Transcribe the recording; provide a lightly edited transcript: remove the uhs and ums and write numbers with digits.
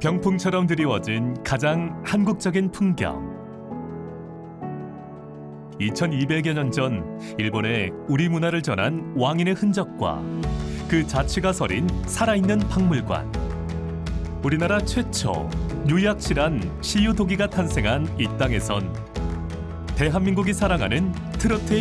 병풍처럼 드리워진 가장 한국적인 풍경. 2200여 년 전 일본에 우리 문화를 전한 왕인의 흔적과 그 자취가 서린 살아있는 박물관. 우리나라 최초 유약실한 시유도기가 탄생한 이 땅에선 대한민국이 사랑하는 트로트의